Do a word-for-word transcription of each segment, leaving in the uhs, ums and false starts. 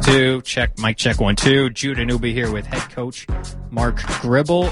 two. Check, mic check one, two. Judah Newby here with head coach Mark Gribble.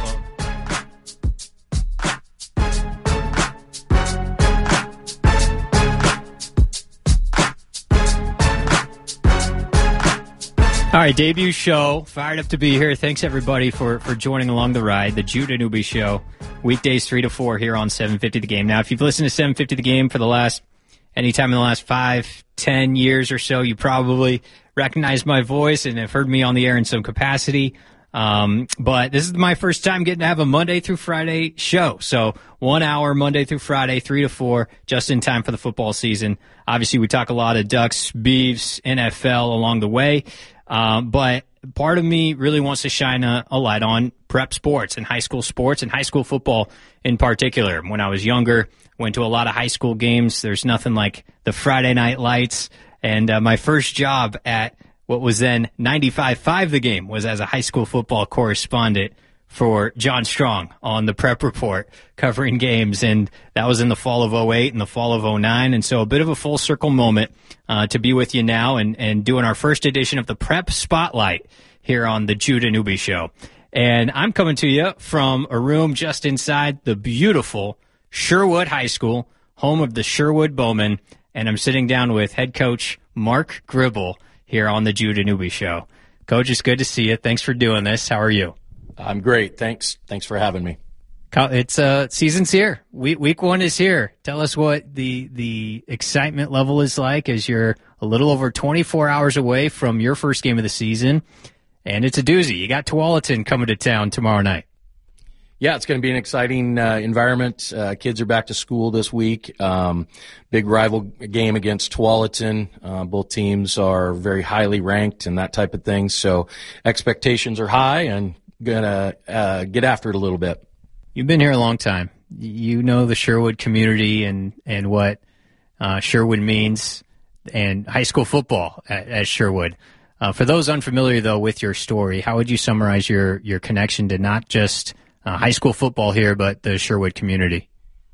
All right, debut show. Fired up to be here. Thanks, everybody, for, for joining along the ride. The Judah Newby Show. Weekdays three to four here on seven fifty The Game. Now, if you've listened to seven fifty The Game for the last, anytime in the last five, ten years or so, you probably recognize my voice and have heard me on the air in some capacity. Um, but this is my first time getting to have a Monday through Friday show. So one hour, Monday through Friday, three to four, just in time for the football season. Obviously, we talk a lot of Ducks, Beavs, N F L along the way. Um, but part of me really wants to shine a, a light on prep sports and high school sports and high school football in particular. When I was younger, went to a lot of high school games. There's nothing like the Friday night lights. And uh, my first job at what was then ninety-five point five The Game was as a high school football correspondent for John Strong on the Prep Report covering games. And that was in the fall of oh eight and the fall of oh nine. And so a bit of a full circle moment uh, to be with you now and, and doing our first edition of the Prep Spotlight here on the Judah Newby Show. And I'm coming to you from a room just inside the beautiful Sherwood High School, home of the Sherwood Bowmen. And I'm sitting down with head coach Mark Gribble here on the Judah Newby Show. Coach, it's good to see you. Thanks for doing this. How are you? I'm great. Thanks. Thanks for having me. It's uh, season's here. Week week one is here. Tell us what the the excitement level is like as you're a little over twenty-four hours away from your first game of the season, and it's a doozy. You got Tualatin coming to town tomorrow night. Yeah, it's going to be an exciting uh, environment. Uh, kids are back to school this week. Um, big rival game against Tualatin. Uh, both teams are very highly ranked and that type of thing. So expectations are high and gonna uh, get after it a little bit. You've been here a long time. You know the Sherwood community and and what uh, Sherwood means and high school football at, at Sherwood. Uh, for those unfamiliar though with your story, how would you summarize your your connection to not just uh, high school football here, but the Sherwood community?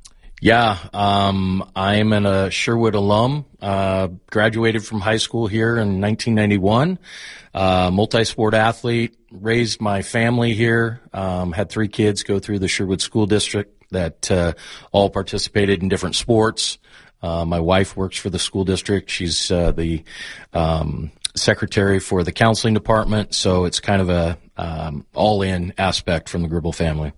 Yeah, um, I'm an, a Sherwood alum, uh, graduated from high school here in nineteen ninety-one, uh, multi-sport athlete, raised my family here, um, had three kids go through the Sherwood School District that uh, all participated in different sports. Uh, my wife works for the school district. She's uh, the um, secretary for the counseling department, so it's kind of a um, all-in aspect from the Gribble family.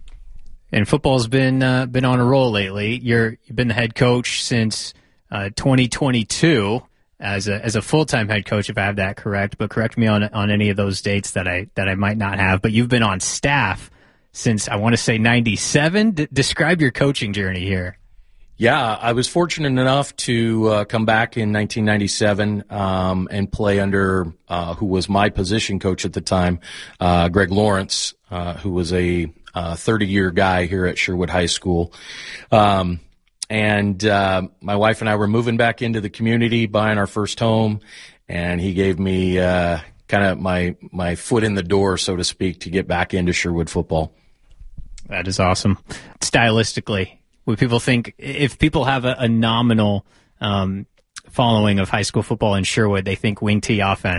And football's been uh, been on a roll lately. You're you've been the head coach since uh, twenty twenty-two as a as a full time head coach, if I have that correct. But correct me on on any of those dates that I that I might not have. But you've been on staff since I want to say ninety-seven. D- describe your coaching journey here. Yeah, I was fortunate enough to uh, come back in nineteen ninety-seven um, and play under uh, who was my position coach at the time, uh, Greg Lawrence, uh, who was a Uh, thirty-year guy here at Sherwood High School. Um, and uh, my wife and I were moving back into the community, buying our first home, and he gave me uh, kind of my my foot in the door, so to speak, to get back into Sherwood football. That is awesome. Stylistically, would people think, if people have a, a nominal um, following of high school football in Sherwood, they think wing T offense.